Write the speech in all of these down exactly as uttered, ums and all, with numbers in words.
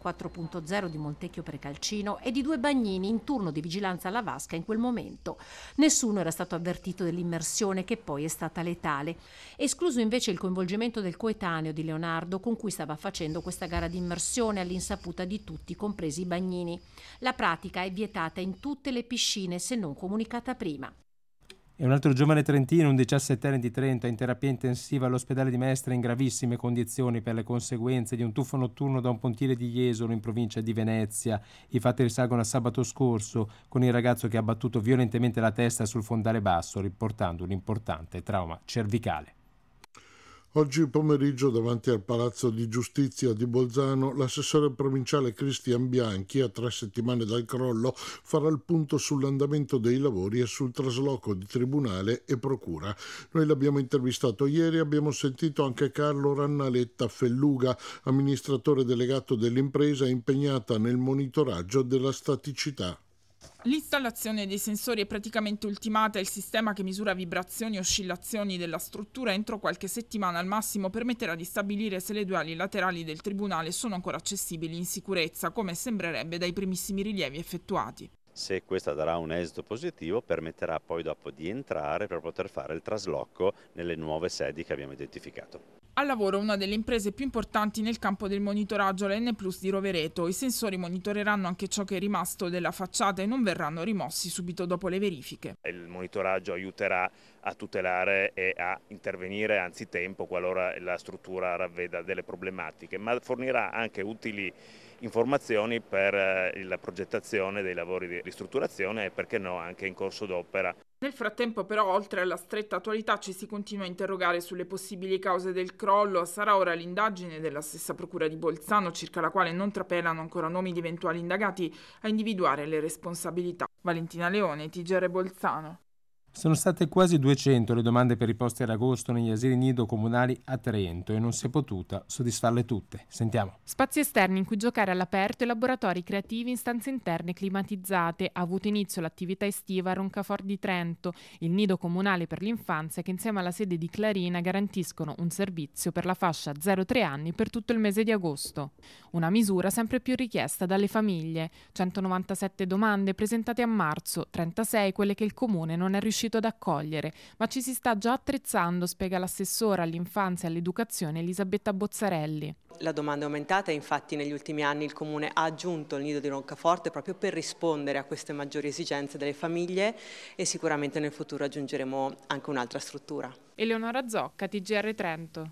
quattro punto zero di Montecchio Precalcino e di due bagnini in turno di vigilanza alla vasca in quel momento. Nessuno era stato avvertito dell'immersione, che poi è stata letale, escluso invece il coinvolgimento del coetaneo di Leonardo con cui stava facendo questa gara di immersione all'insaputa di tutti, compresi i bagnini. La pratica è vietata in tutte le piscine se non comunicata prima. E un altro giovane trentino, un diciassettenne di Trento, è in terapia intensiva all'ospedale di Mestre in gravissime condizioni per le conseguenze di un tuffo notturno da un pontile di Jesolo in provincia di Venezia. I fatti risalgono a sabato scorso, con il ragazzo che ha battuto violentemente la testa sul fondale basso, riportando un importante trauma cervicale. Oggi pomeriggio davanti al Palazzo di Giustizia di Bolzano l'assessore provinciale Cristian Bianchi, a tre settimane dal crollo, farà il punto sull'andamento dei lavori e sul trasloco di tribunale e procura. Noi l'abbiamo intervistato ieri, abbiamo sentito anche Carlo Rannaletta Felluga, amministratore delegato dell'impresa impegnata nel monitoraggio della staticità. L'installazione dei sensori è praticamente ultimata e il sistema che misura vibrazioni e oscillazioni della struttura entro qualche settimana al massimo permetterà di stabilire se le due ali laterali del tribunale sono ancora accessibili in sicurezza, come sembrerebbe dai primissimi rilievi effettuati. Se questa darà un esito positivo, permetterà poi dopo di entrare per poter fare il trasloco nelle nuove sedi che abbiamo identificato. Al lavoro una delle imprese più importanti nel campo del monitoraggio, la N Plus di Rovereto. I sensori monitoreranno anche ciò che è rimasto della facciata e non verranno rimossi subito dopo le verifiche. Il monitoraggio aiuterà a tutelare e a intervenire anzitempo qualora la struttura ravveda delle problematiche, ma fornirà anche utili informazioni per la progettazione dei lavori di ristrutturazione e, perché no, anche in corso d'opera. Nel frattempo però, oltre alla stretta attualità, ci si continua a interrogare sulle possibili cause del crollo. Sarà ora l'indagine della stessa Procura di Bolzano, circa la quale non trapelano ancora nomi di eventuali indagati, a individuare le responsabilità. Valentina Leone, T G R Bolzano. Sono state quasi duecento le domande per i posti ad agosto negli asili nido comunali a Trento e non si è potuta soddisfarle tutte. Sentiamo. Spazi esterni in cui giocare all'aperto e laboratori creativi in stanze interne climatizzate. Ha avuto inizio l'attività estiva a Roncafor di Trento, il nido comunale per l'infanzia che insieme alla sede di Clarina garantiscono un servizio per la fascia zero tre anni per tutto il mese di agosto. Una misura sempre più richiesta dalle famiglie. centonovantasette domande presentate a marzo, trentasei quelle che il comune non è riuscito ad accogliere, ma ci si sta già attrezzando, spiega l'assessora all'infanzia e all'educazione Elisabetta Bozzarelli. La domanda è aumentata e infatti negli ultimi anni il Comune ha aggiunto il nido di Roncaforte proprio per rispondere a queste maggiori esigenze delle famiglie e sicuramente nel futuro aggiungeremo anche un'altra struttura. Eleonora Zocca, T G R Trento.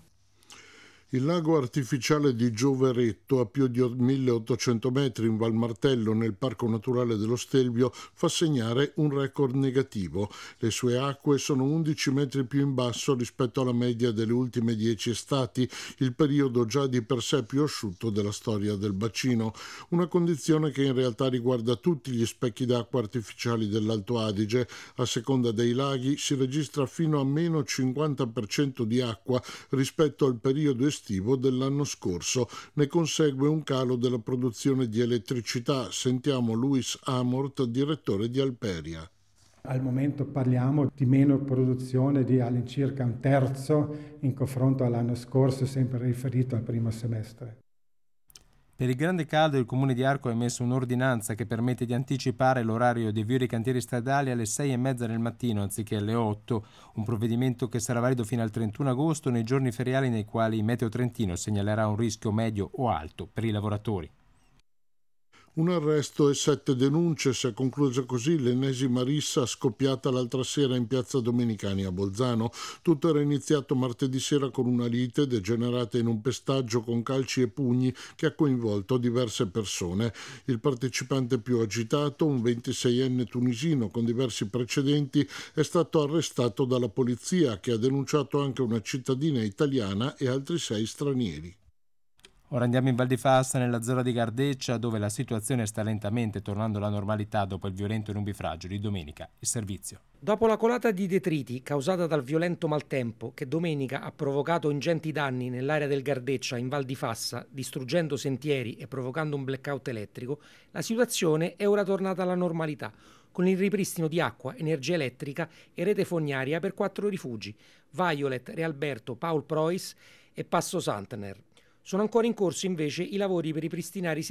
Il lago artificiale di Gioveretto, a più di milleottocento metri in Val Martello, nel Parco Naturale dello Stelvio, fa segnare un record negativo. Le sue acque sono undici metri più in basso rispetto alla media delle ultime dieci estati, il periodo già di per sé più asciutto della storia del bacino. Una condizione che in realtà riguarda tutti gli specchi d'acqua artificiali dell'Alto Adige. A seconda dei laghi si registra fino a meno cinquanta per cento di acqua rispetto al periodo estivo dell'anno scorso. Ne consegue un calo della produzione di elettricità. Sentiamo Luis Amort, direttore di Alperia. Al momento parliamo di meno produzione di all'incirca un terzo in confronto all'anno scorso, sempre riferito al primo semestre. Per il grande caldo il Comune di Arco ha emesso un'ordinanza che permette di anticipare l'orario di avvio dei cantieri stradali alle sei e mezza del mattino anziché alle otto, un provvedimento che sarà valido fino al trentuno agosto nei giorni feriali nei quali Meteo Trentino segnalerà un rischio medio o alto per i lavoratori. Un arresto e sette denunce. Si è conclusa così l'ennesima rissa scoppiata l'altra sera in piazza Domenicani a Bolzano. Tutto era iniziato martedì sera con una lite degenerata in un pestaggio con calci e pugni che ha coinvolto diverse persone. Il partecipante più agitato, un ventiseienne tunisino con diversi precedenti, è stato arrestato dalla polizia, che ha denunciato anche una cittadina italiana e altri sei stranieri. Ora andiamo in Val di Fassa, nella zona di Gardeccia, dove la situazione sta lentamente tornando alla normalità dopo il violento nubifragio di domenica. Il servizio. Dopo la colata di detriti causata dal violento maltempo che domenica ha provocato ingenti danni nell'area del Gardeccia in Val di Fassa, distruggendo sentieri e provocando un blackout elettrico, la situazione è ora tornata alla normalità, con il ripristino di acqua, energia elettrica e rete fognaria per quattro rifugi: Violet, Realberto, Paul Preuss e Passo Santner. Sono ancora in corso invece i lavori per ripristinare i